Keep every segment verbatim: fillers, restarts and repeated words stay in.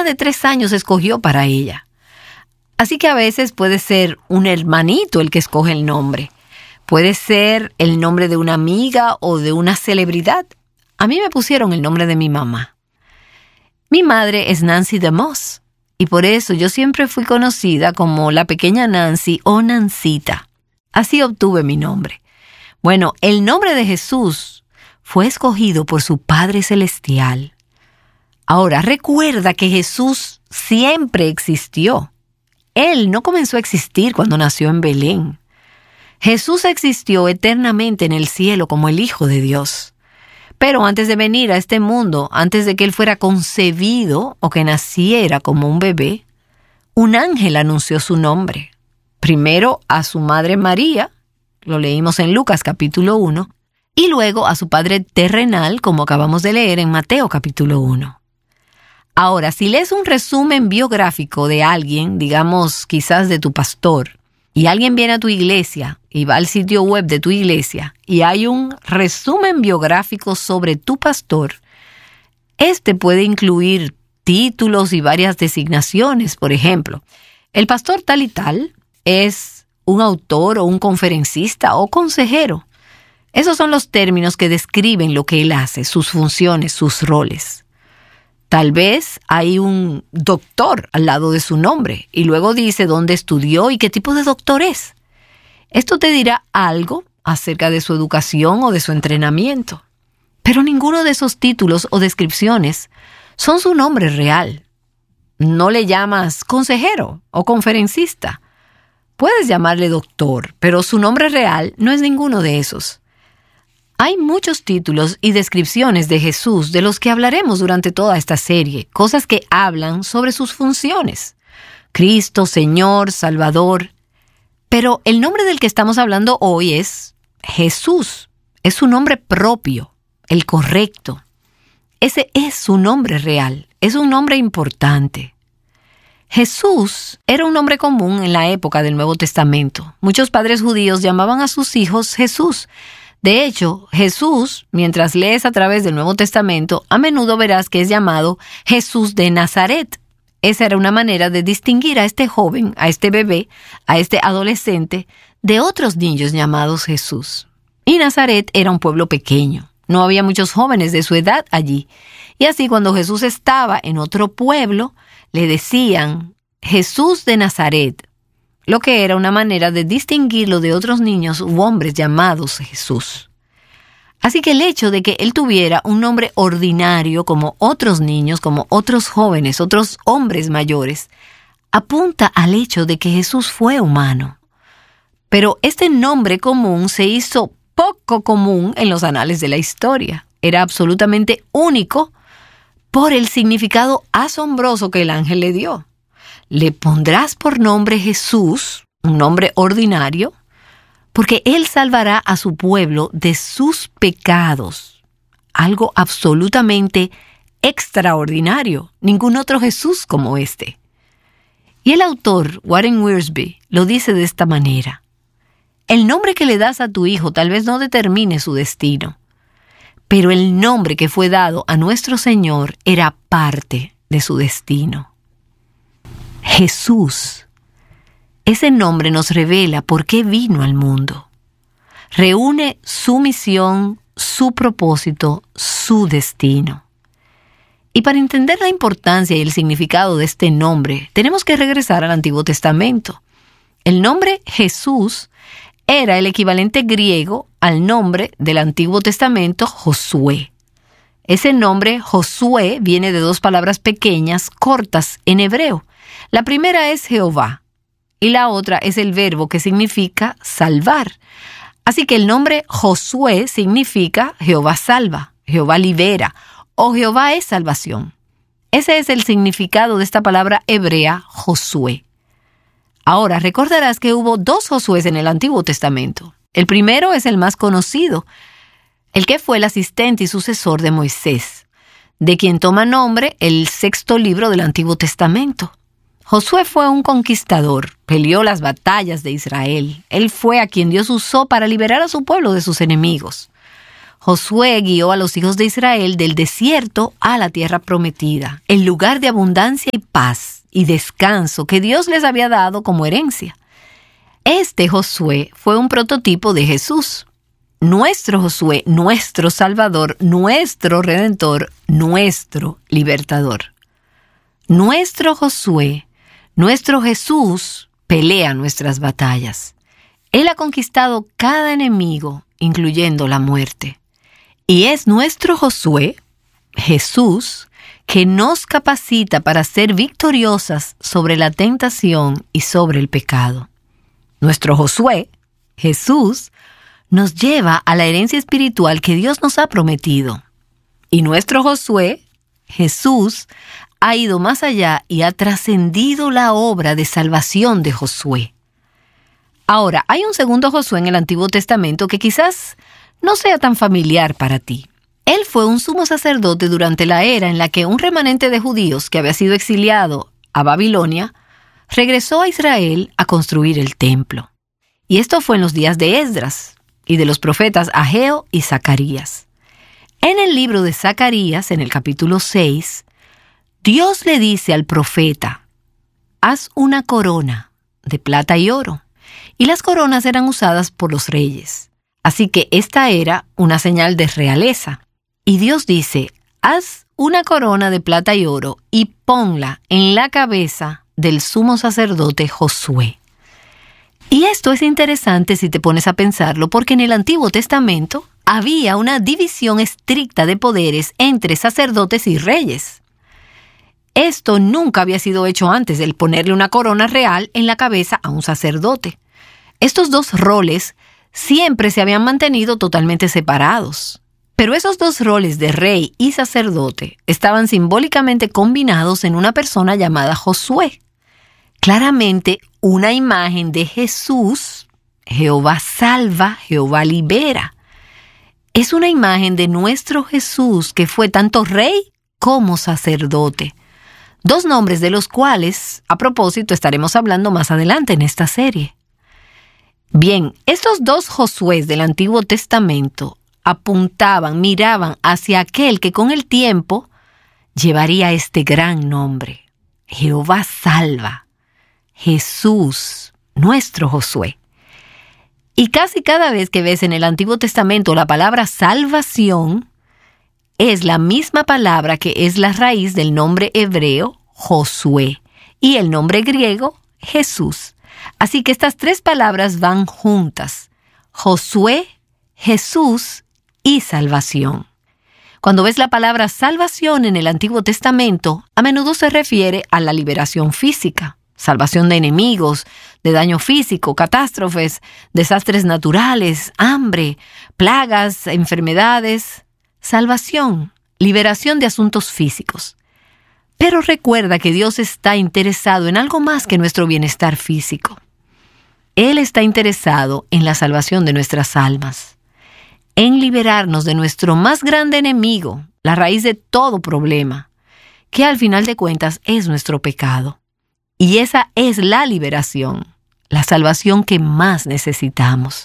niña de tres años escogió para ella. Así que a veces puede ser un hermanito el que escoge el nombre. Puede ser el nombre de una amiga o de una celebridad. A mí me pusieron el nombre de mi mamá. Mi madre es Nancy DeMoss y por eso yo siempre fui conocida como la pequeña Nancy o Nancita. Así obtuve mi nombre. Bueno, el nombre de Jesús fue escogido por su Padre Celestial. Ahora, recuerda que Jesús siempre existió. Él no comenzó a existir cuando nació en Belén. Jesús existió eternamente en el cielo como el Hijo de Dios. Pero antes de venir a este mundo, antes de que Él fuera concebido o que naciera como un bebé, un ángel anunció su nombre. Primero a su madre María, lo leímos en Lucas capítulo uno, y luego a su padre terrenal, como acabamos de leer en Mateo capítulo uno. Ahora, si lees un resumen biográfico de alguien, digamos quizás de tu pastor, y alguien viene a tu iglesia y va al sitio web de tu iglesia y hay un resumen biográfico sobre tu pastor, este puede incluir títulos y varias designaciones. Por ejemplo, el pastor tal y tal es un autor o un conferencista o consejero. Esos son los términos que describen lo que él hace, sus funciones, sus roles. Tal vez hay un doctor al lado de su nombre y luego dice dónde estudió y qué tipo de doctor es. Esto te dirá algo acerca de su educación o de su entrenamiento. Pero ninguno de esos títulos o descripciones son su nombre real. No le llamas consejero o conferencista. Puedes llamarle doctor, pero su nombre real no es ninguno de esos. Hay muchos títulos y descripciones de Jesús de los que hablaremos durante toda esta serie, cosas que hablan sobre sus funciones. Cristo, Señor, Salvador. Pero el nombre del que estamos hablando hoy es Jesús. Es su nombre propio, el correcto. Ese es su nombre real, es un nombre importante. Jesús era un nombre común en la época del Nuevo Testamento. Muchos padres judíos llamaban a sus hijos Jesús. De hecho, Jesús, mientras lees a través del Nuevo Testamento, a menudo verás que es llamado Jesús de Nazaret. Esa era una manera de distinguir a este joven, a este bebé, a este adolescente, de otros niños llamados Jesús. Y Nazaret era un pueblo pequeño. No había muchos jóvenes de su edad allí. Y así cuando Jesús estaba en otro pueblo, le decían Jesús de Nazaret, lo que era una manera de distinguirlo de otros niños u hombres llamados Jesús. Así que el hecho de que él tuviera un nombre ordinario como otros niños, como otros jóvenes, otros hombres mayores, apunta al hecho de que Jesús fue humano. Pero este nombre común se hizo poco común en los anales de la historia. Era absolutamente único por el significado asombroso que el ángel le dio. Le pondrás por nombre Jesús, un nombre ordinario, porque Él salvará a su pueblo de sus pecados. Algo absolutamente extraordinario. Ningún otro Jesús como este. Y el autor, Warren Wiersbe, lo dice de esta manera. El nombre que le das a tu hijo tal vez no determine su destino, pero el nombre que fue dado a nuestro Señor era parte de su destino. Jesús. Ese nombre nos revela por qué vino al mundo. Reúne su misión, su propósito, su destino. Y para entender la importancia y el significado de este nombre, tenemos que regresar al Antiguo Testamento. El nombre Jesús era el equivalente griego al nombre del Antiguo Testamento Josué. Ese nombre Josué viene de dos palabras pequeñas, cortas en hebreo. La primera es Jehová y la otra es el verbo que significa salvar. Así que el nombre Josué significa Jehová salva, Jehová libera o Jehová es salvación. Ese es el significado de esta palabra hebrea Josué. Ahora, recordarás que hubo dos Josués en el Antiguo Testamento. El primero es el más conocido, el que fue el asistente y sucesor de Moisés, de quien toma nombre el sexto libro del Antiguo Testamento. Josué fue un conquistador, peleó las batallas de Israel. Él fue a quien Dios usó para liberar a su pueblo de sus enemigos. Josué guió a los hijos de Israel del desierto a la tierra prometida, el lugar de abundancia y paz y descanso que Dios les había dado como herencia. Este Josué fue un prototipo de Jesús. Nuestro Josué, nuestro Salvador, nuestro Redentor, nuestro Libertador. Nuestro Josué, nuestro Jesús, pelea nuestras batallas. Él ha conquistado cada enemigo, incluyendo la muerte. Y es nuestro Josué, Jesús, que nos capacita para ser victoriosas sobre la tentación y sobre el pecado. Nuestro Josué, Jesús, nos lleva a la herencia espiritual que Dios nos ha prometido. Y nuestro Josué, Jesús, ha ido más allá y ha trascendido la obra de salvación de Josué. Ahora, hay un segundo Josué en el Antiguo Testamento que quizás no sea tan familiar para ti. Él fue un sumo sacerdote durante la era en la que un remanente de judíos que había sido exiliado a Babilonia regresó a Israel a construir el templo. Y esto fue en los días de Esdras y de los profetas Ageo y Zacarías. En el libro de Zacarías, en el capítulo seis, Dios le dice al profeta: haz una corona de plata y oro. Y las coronas eran usadas por los reyes. Así que esta era una señal de realeza. Y Dios dice: haz una corona de plata y oro y ponla en la cabeza del sumo sacerdote Josué. Y esto es interesante si te pones a pensarlo, porque en el Antiguo Testamento había una división estricta de poderes entre sacerdotes y reyes. Esto nunca había sido hecho antes, el ponerle una corona real en la cabeza a un sacerdote. Estos dos roles siempre se habían mantenido totalmente separados. Pero esos dos roles de rey y sacerdote estaban simbólicamente combinados en una persona llamada Josué. Claramente una imagen de Jesús. Jehová salva, Jehová libera. Es una imagen de nuestro Jesús que fue tanto rey como sacerdote. Dos nombres de los cuales, a propósito, estaremos hablando más adelante en esta serie. Bien, estos dos Josués del Antiguo Testamento apuntaban, miraban hacia aquel que con el tiempo llevaría este gran nombre: Jehová salva, Jesús, nuestro Josué. Y casi cada vez que ves en el Antiguo Testamento la palabra salvación, es la misma palabra que es la raíz del nombre hebreo Josué y el nombre griego Jesús. Así que estas tres palabras van juntas: Josué, Jesús y salvación. Cuando ves la palabra salvación en el Antiguo Testamento, a menudo se refiere a la liberación física, salvación de enemigos, de daño físico, catástrofes, desastres naturales, hambre, plagas, enfermedades. Salvación, liberación de asuntos físicos. Pero recuerda que Dios está interesado en algo más que nuestro bienestar físico. Él está interesado en la salvación de nuestras almas, en liberarnos de nuestro más grande enemigo, la raíz de todo problema, que al final de cuentas es nuestro pecado. Y esa es la liberación, la salvación que más necesitamos.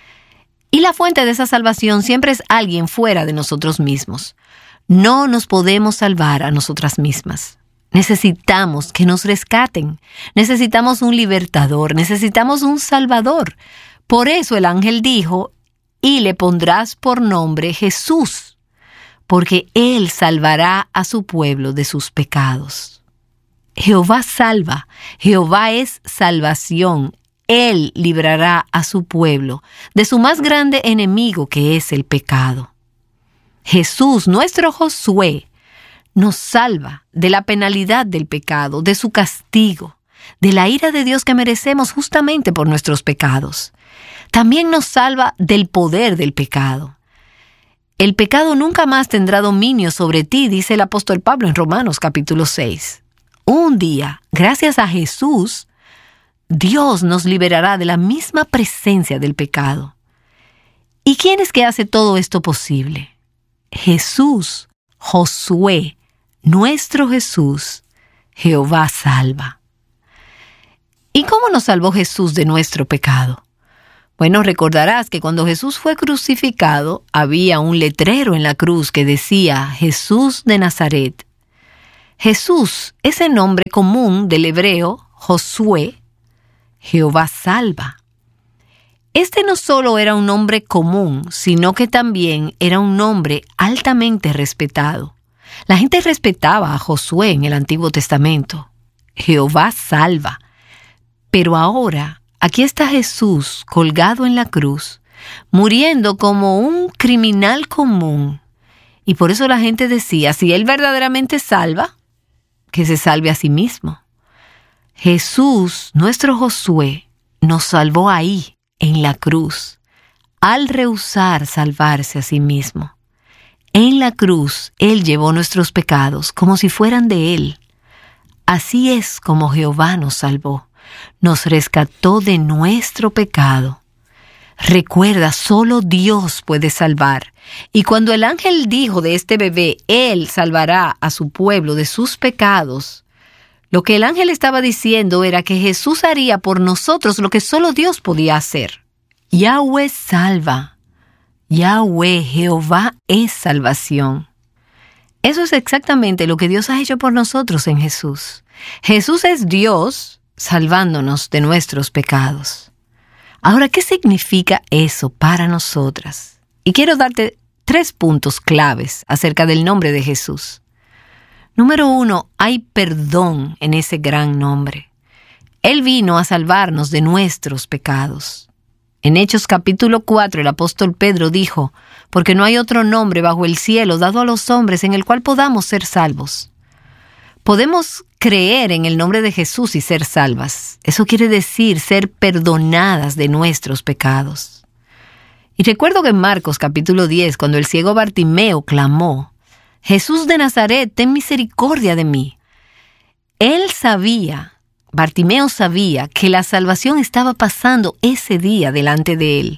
Y la fuente de esa salvación siempre es alguien fuera de nosotros mismos. No nos podemos salvar a nosotras mismas. Necesitamos que nos rescaten. Necesitamos un libertador. Necesitamos un salvador. Por eso el ángel dijo: y le pondrás por nombre Jesús, porque él salvará a su pueblo de sus pecados. Jehová salva. Jehová es salvación. Él librará a su pueblo de su más grande enemigo, que es el pecado. Jesús, nuestro Josué, nos salva de la penalidad del pecado, de su castigo, de la ira de Dios que merecemos justamente por nuestros pecados. También nos salva del poder del pecado. El pecado nunca más tendrá dominio sobre ti, dice el apóstol Pablo en Romanos capítulo seis. Un día, gracias a Jesús, Dios nos liberará de la misma presencia del pecado. ¿Y quién es que hace todo esto posible? Jesús, Josué, nuestro Jesús, Jehová salva. ¿Y cómo nos salvó Jesús de nuestro pecado? Bueno, recordarás que cuando Jesús fue crucificado, había un letrero en la cruz que decía Jesús de Nazaret. Jesús es el nombre común del hebreo Josué, Jehová salva. Este no solo era un nombre común, sino que también era un nombre altamente respetado. La gente respetaba a Josué en el Antiguo Testamento. Jehová salva. Pero ahora, aquí está Jesús colgado en la cruz, muriendo como un criminal común. Y por eso la gente decía, si Él verdaderamente salva, que se salve a sí mismo. Jesús, nuestro Josué, nos salvó ahí, en la cruz, al rehusar salvarse a sí mismo. En la cruz, Él llevó nuestros pecados como si fueran de Él. Así es como Jehová nos salvó. Nos rescató de nuestro pecado. Recuerda, solo Dios puede salvar. Y cuando el ángel dijo de este bebé, Él salvará a su pueblo de sus pecados, lo que el ángel estaba diciendo era que Jesús haría por nosotros lo que solo Dios podía hacer. Yahweh salva. Yahweh, Jehová es salvación. Eso es exactamente lo que Dios ha hecho por nosotros en Jesús. Jesús es Dios salvándonos de nuestros pecados. Ahora, ¿qué significa eso para nosotras? Y quiero darte tres puntos claves acerca del nombre de Jesús. Número uno, hay perdón en ese gran nombre. Él vino a salvarnos de nuestros pecados. En Hechos capítulo cuatro, el apóstol Pedro dijo, porque no hay otro nombre bajo el cielo dado a los hombres en el cual podamos ser salvos. Podemos creer en el nombre de Jesús y ser salvas. Eso quiere decir ser perdonadas de nuestros pecados. Y recuerdo que en Marcos capítulo diez, cuando el ciego Bartimeo clamó, Jesús de Nazaret, ten misericordia de mí. Él sabía, Bartimeo sabía, que la salvación estaba pasando ese día delante de él.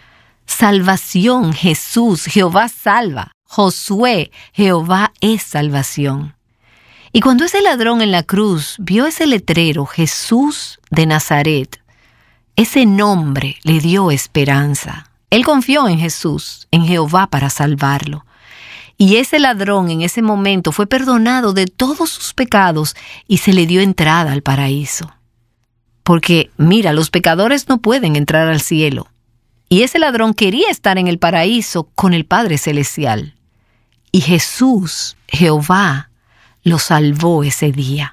Salvación, Jesús, Jehová salva. Josué, Jehová es salvación. Y cuando ese ladrón en la cruz vio ese letrero, Jesús de Nazaret, ese nombre le dio esperanza. Él confió en Jesús, en Jehová para salvarlo. Y ese ladrón en ese momento fue perdonado de todos sus pecados y se le dio entrada al paraíso. Porque, mira, los pecadores no pueden entrar al cielo. Y ese ladrón quería estar en el paraíso con el Padre Celestial. Y Jesús, Jehová, lo salvó ese día.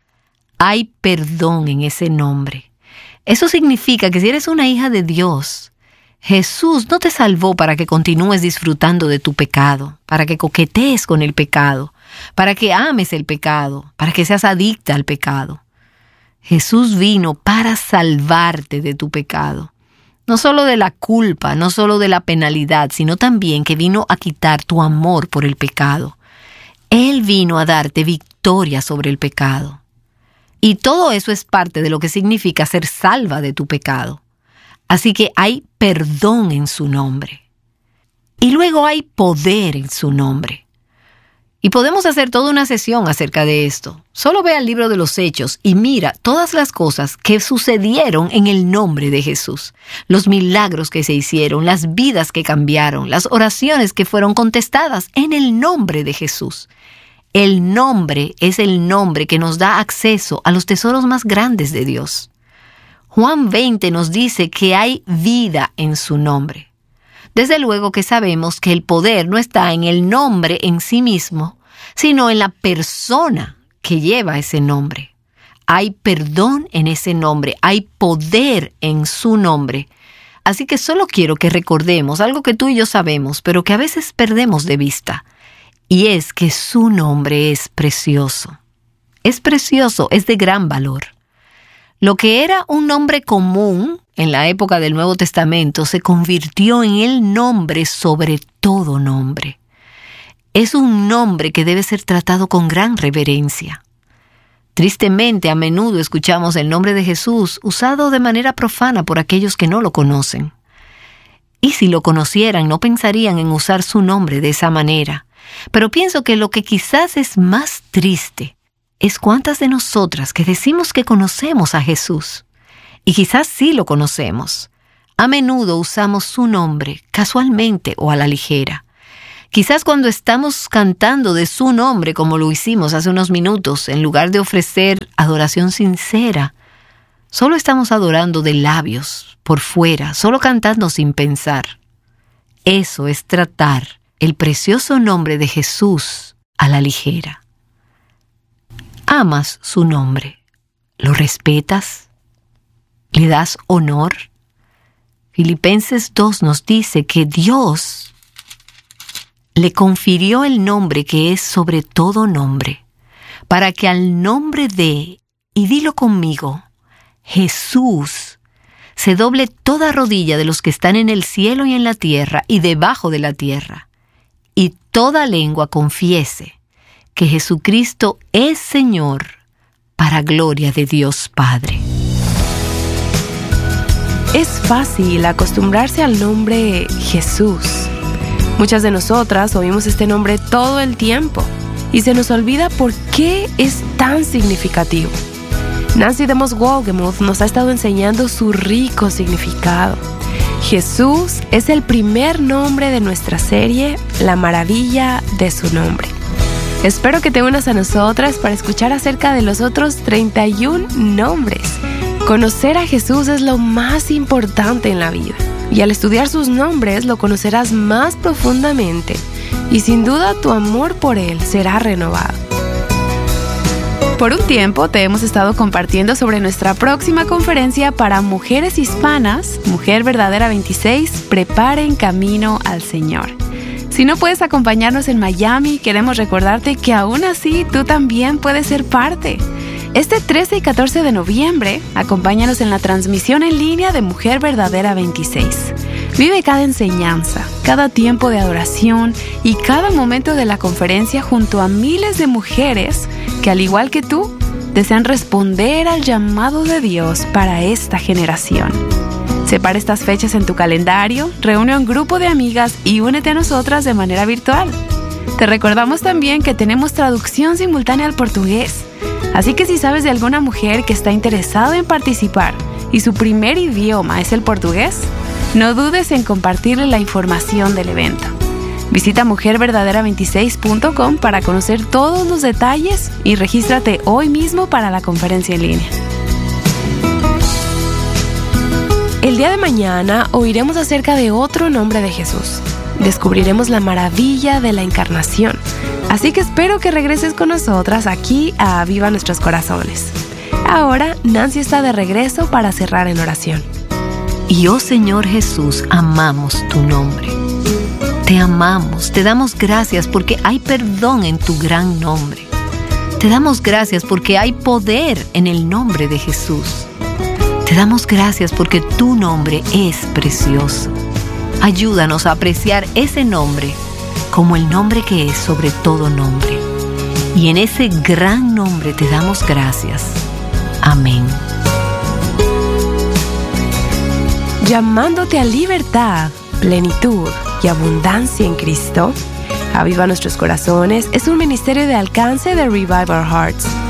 Hay perdón en ese nombre. Eso significa que si eres una hija de Dios, Jesús no te salvó para que continúes disfrutando de tu pecado, para que coquetees con el pecado, para que ames el pecado, para que seas adicta al pecado. Jesús vino para salvarte de tu pecado. No solo de la culpa, no solo de la penalidad, sino también que vino a quitar tu amor por el pecado. Él vino a darte victoria sobre el pecado. Y todo eso es parte de lo que significa ser salva de tu pecado. Así que hay perdón en su nombre. Y luego hay poder en su nombre. Y podemos hacer toda una sesión acerca de esto. Solo ve al libro de los Hechos y mira todas las cosas que sucedieron en el nombre de Jesús. Los milagros que se hicieron, las vidas que cambiaron, las oraciones que fueron contestadas en el nombre de Jesús. El nombre es el nombre que nos da acceso a los tesoros más grandes de Dios. Juan veinte nos dice que hay vida en su nombre. Desde luego que sabemos que el poder no está en el nombre en sí mismo, sino en la persona que lleva ese nombre. Hay perdón en ese nombre, hay poder en su nombre. Así que solo quiero que recordemos algo que tú y yo sabemos, pero que a veces perdemos de vista, y es que su nombre es precioso. Es precioso, es de gran valor. Lo que era un nombre común en la época del Nuevo Testamento se convirtió en el nombre sobre todo nombre. Es un nombre que debe ser tratado con gran reverencia. Tristemente, a menudo escuchamos el nombre de Jesús usado de manera profana por aquellos que no lo conocen. Y si lo conocieran, no pensarían en usar su nombre de esa manera. Pero pienso que lo que quizás es más triste es cuántas de nosotras que decimos que conocemos a Jesús, y quizás sí lo conocemos, A menudo usamos su nombre casualmente o a la ligera. Quizás cuando estamos cantando de su nombre, como lo hicimos hace unos minutos, en lugar de ofrecer adoración sincera, solo estamos adorando de labios, por fuera, solo cantando sin pensar. Eso es tratar el precioso nombre de Jesús a la ligera. ¿Amas su nombre? ¿Lo respetas? ¿Le das honor? Filipenses dos nos dice que Dios le confirió el nombre que es sobre todo nombre, para que al nombre de, y dilo conmigo, Jesús, se doble toda rodilla de los que están en el cielo y en la tierra y debajo de la tierra, y toda lengua confiese que Jesucristo es Señor, para gloria de Dios Padre. Es fácil acostumbrarse al nombre Jesús. Muchas de nosotras oímos este nombre todo el tiempo y se nos olvida por qué es tan significativo. Nancy DeMoss Wolgemuth nos ha estado enseñando su rico significado. Jesús es el primer nombre de nuestra serie, La Maravilla de su Nombre. Espero que te unas a nosotras para escuchar acerca de los otros treinta y un nombres. Conocer a Jesús es lo más importante en la vida. Y al estudiar sus nombres lo conocerás más profundamente y sin duda tu amor por Él será renovado. Por un tiempo te hemos estado compartiendo sobre nuestra próxima conferencia para mujeres hispanas, Mujer Verdadera veintiséis, Preparen Camino al Señor. Si no puedes acompañarnos en Miami, queremos recordarte que aún así tú también puedes ser parte. Este trece y catorce de noviembre, acompáñanos en la transmisión en línea de Mujer Verdadera veintiséis. Vive cada enseñanza, cada tiempo de adoración y cada momento de la conferencia junto a miles de mujeres que, al igual que tú, desean responder al llamado de Dios para esta generación. Separa estas fechas en tu calendario, reúne a un grupo de amigas y únete a nosotras de manera virtual. Te recordamos también que tenemos traducción simultánea al portugués. Así que si sabes de alguna mujer que está interesada en participar y su primer idioma es el portugués, no dudes en compartirle la información del evento. Visita mujer verdadera veintiséis punto com para conocer todos los detalles y regístrate hoy mismo para la conferencia en línea. El día de mañana oiremos acerca de otro nombre de Jesús. Descubriremos la maravilla de la encarnación. Así que espero que regreses con nosotras aquí a Aviva Nuestros Corazones. Ahora, Nancy está de regreso para cerrar en oración. Y oh Señor Jesús, amamos tu nombre. Te amamos, te damos gracias porque hay perdón en tu gran nombre. Te damos gracias porque hay poder en el nombre de Jesús. Te damos gracias porque tu nombre es precioso. Ayúdanos a apreciar ese nombre como el nombre que es sobre todo nombre. Y en ese gran nombre te damos gracias. Amén. Llamándote a libertad, plenitud y abundancia en Cristo, Aviva Nuestros Corazones es un ministerio de alcance de Revive Our Hearts.